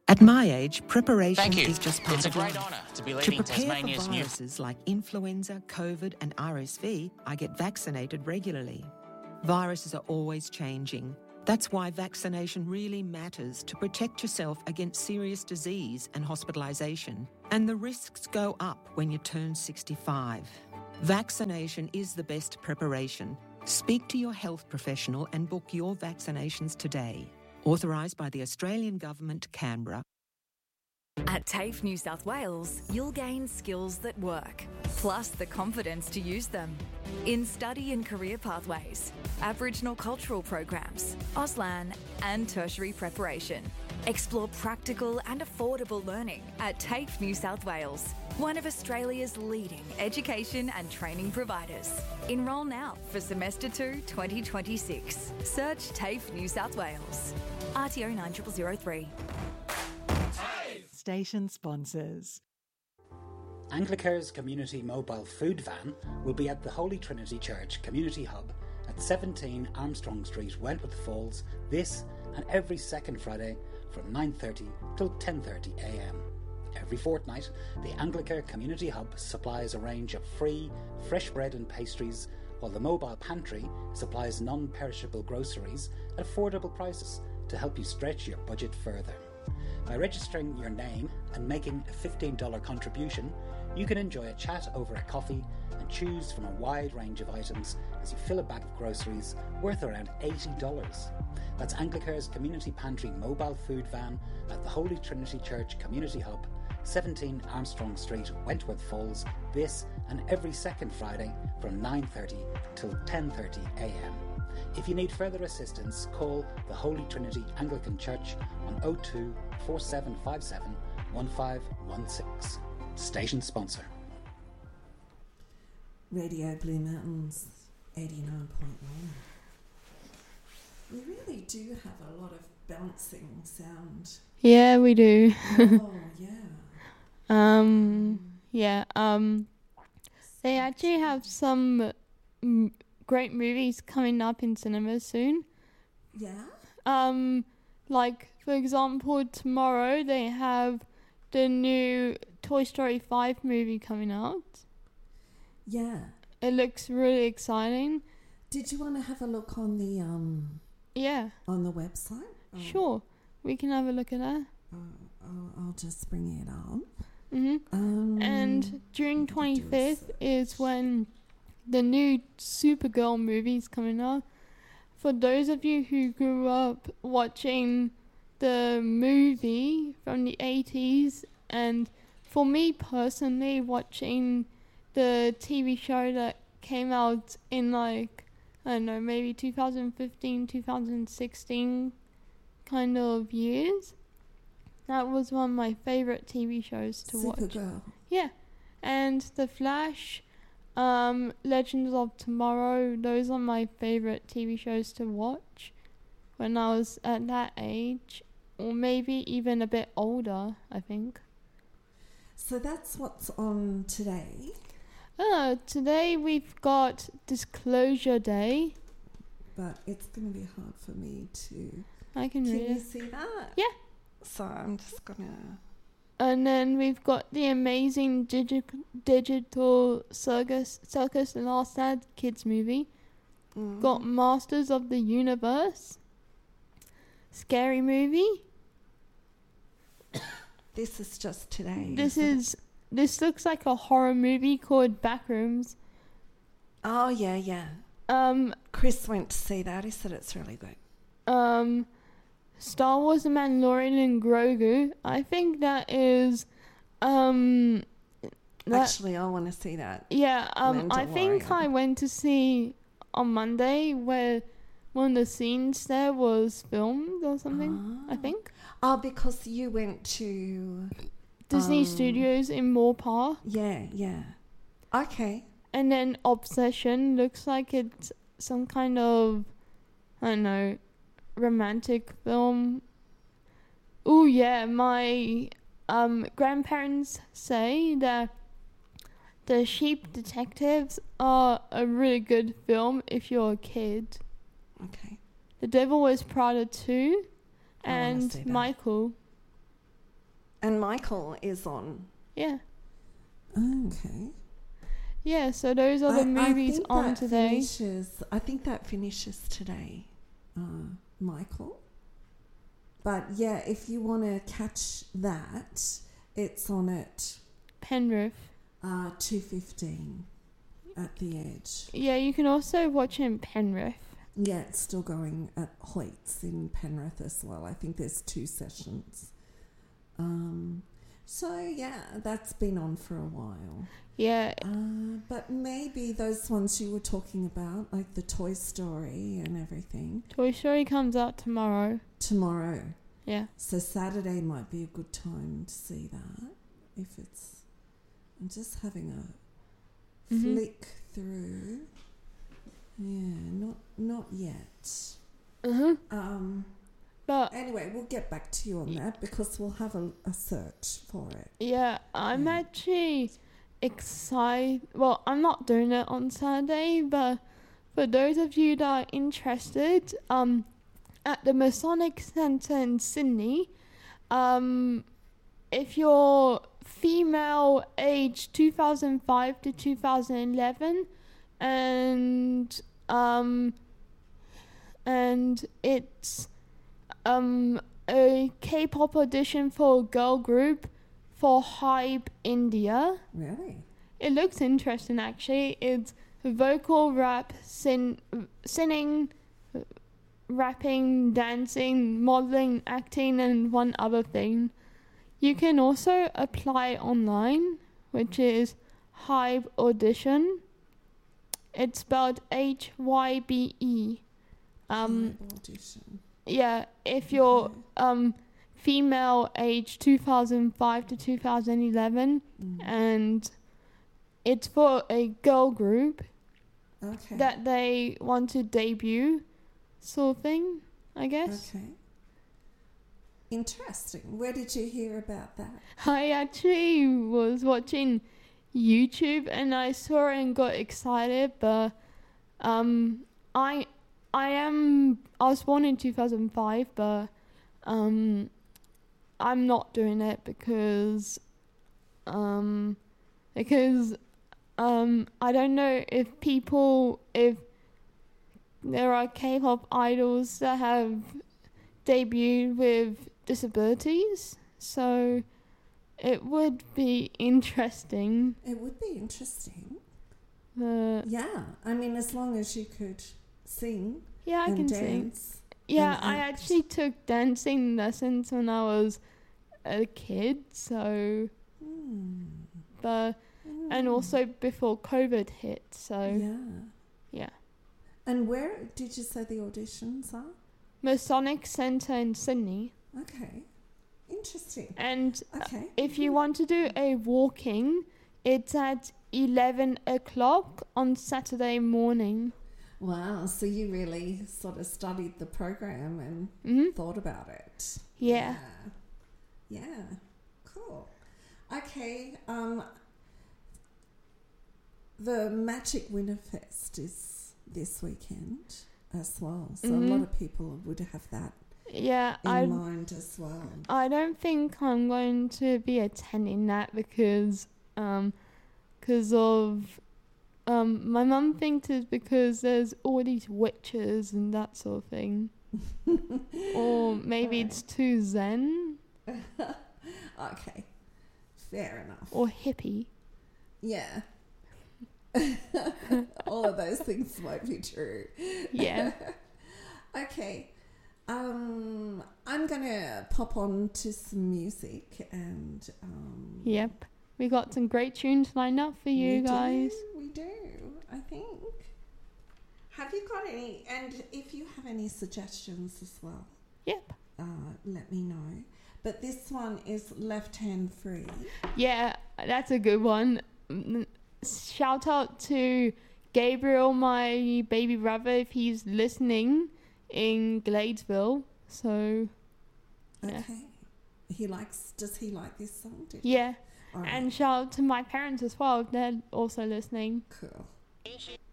At my age, preparation is just part It's a of great life. honour to be To leading prepare Tasmania's for new... viruses like influenza, COVID and RSV, I get vaccinated regularly. Viruses are always changing. That's why vaccination really matters to protect yourself against serious disease and hospitalisation. And the risks go up when you turn 65. Vaccination is the best preparation. Speak to your health professional and book your vaccinations today. Authorised by the Australian Government, Canberra. At TAFE New South Wales, you'll gain skills that work, plus the confidence to use them. In study and career pathways, Aboriginal cultural programs, Auslan and tertiary preparation. Explore practical and affordable learning at TAFE New South Wales, one of Australia's leading education and training providers. Enrol now for Semester 2 2026. Search TAFE New South Wales. RTO 9003. Station sponsors. Anglicare's community mobile food van will be at the Holy Trinity Church Community Hub at 17 Armstrong Street, Wentworth Falls, this and every second Friday from 9:30 till 10:30am. Every fortnight, the Anglicare Community Hub supplies a range of free, fresh bread and pastries, while the mobile pantry supplies non-perishable groceries at affordable prices to help you stretch your budget further. By registering your name and making a $15 contribution, you can enjoy a chat over a coffee and choose from a wide range of items as you fill a bag of groceries worth around $80. That's Anglicare's Community Pantry mobile food van at the Holy Trinity Church Community Hub, 17 Armstrong Street, Wentworth Falls, this and every second Friday from 9:30 till 10:30am. If you need further assistance, call the Holy Trinity Anglican Church on 02 4757 1516. Station sponsor. Radio Blue Mountains 89.1. We really do have a lot of bouncing sound. Yeah, we do. Oh, yeah. They actually have some great movies coming up in cinemas soon. Yeah? Like, for example, tomorrow they have the new Toy Story 5 movie coming out. Yeah. It looks really exciting. Did you want to have a look on the Yeah. on the website? Sure. We can have a look at that. I'll just bring it up. And June 25th is when the new Supergirl movie's coming out. For those of you who grew up watching the movie from the 80s, and for me personally, watching the TV show that came out in, like, I don't know, maybe 2015, 2016 kind of years. That was one of my favourite TV shows to watch. Supergirl. Yeah. And The Flash, Legends of Tomorrow, those are my favourite TV shows to watch when I was at that age, or maybe even a bit older, I think. So that's what's on today. Today we've got Disclosure Day. But it's going to be hard for me to... I can read Can you it. see that? Yeah. So I'm just going to... And then we've got the amazing digital Circus The Last Dad kids movie. Got Masters of the Universe. Scary Movie. This is just today. This looks like a horror movie called Backrooms. Oh, yeah. Chris went to see that. He said it's really good. Star Wars: The Mandalorian and Grogu. I think that is Actually, I want to see that. Yeah, I think I went to see on Monday where one of the scenes there was filmed or something, I think. Oh, because you went to... Disney Studios in Moorpark. Yeah. Okay. And then Obsession looks like it's some kind of, I don't know, romantic film. Oh yeah, my grandparents say that The Sheep Detectives are a really good film if you're a kid. Okay. The Devil Wears Prada 2 and see that. Michael. And Michael is on. Yeah. Okay. Yeah, so those are the movies think on that today. I think that finishes today, Michael. But yeah, if you want to catch that, it's on at Penrith. 2:15 at the Edge. Yeah, you can also watch it in Penrith. Yeah, it's still going at Hoyts in Penrith as well. I think there's 2 sessions. So yeah, that's been on for a while. Yeah. But maybe those ones you were talking about, like the Toy Story and everything, Toy Story comes out tomorrow. tomorrow. Yeah. So Saturday might be a good time to see that. If it's, I'm just having a flick through. Yeah, not yet. But Anyway, we'll get back to you on that because we'll have a search for it. yeah, I'm actually excited. Well, I'm not doing it on Saturday, but for those of you that are interested, at the Masonic Centre in Sydney, if you're female aged 2005 to 2011, and it's a K-pop audition for a girl group for Hype India. Really? It looks interesting, actually. It's vocal, rap, singing, rapping, dancing, modeling, acting, and one other thing. You can also apply online, which is Hype Audition. It's spelled HYBE. Audition. Yeah, if you're female age 2005 to 2011, and it's for a girl group Okay. that they want to debut, sort of thing, I guess. Okay. Interesting. Where did you hear about that? I actually was watching YouTube and I saw it and got excited, but I was born in 2005, but I'm not doing it because I don't know if there are K-pop idols that have debuted with disabilities, so it would be interesting. It would be interesting. Yeah, I mean, as long as you could sing I and can sing. dance. Yeah, and I act. actually took dancing lessons when I was a kid, so but and also before COVID hit, so yeah. And where did you say the auditions are? Masonic Centre in Sydney. Okay. Interesting. And Okay. if you want to do a walking, it's at 11 o'clock on Saturday morning. Wow, so you really sort of studied the program and thought about it. Yeah. Yeah. Cool. Okay. The Magic Winterfest is this weekend as well, so a lot of people would have that Yeah, in mind as well. I don't think I'm going to be attending that because of my mum thinks it's because there's all these witches and that sort of thing. Or maybe it's too zen. Okay. Fair enough. Or hippie. Yeah. All of those things might be true. Yeah. Okay. I'm gonna pop on to some music and Yep. We got some great tunes lined up for you guys. We do, I think. Have you got any, and if you have any suggestions as well, Yep. let me know. But this one is Left Hand Free. Yeah, that's a good one. Shout out to Gabriel, my baby brother, if he's listening in Gladesville. So, yeah. Okay. Does he like this song? Yeah. All right. And shout out to my parents as well if they're also listening. Cool.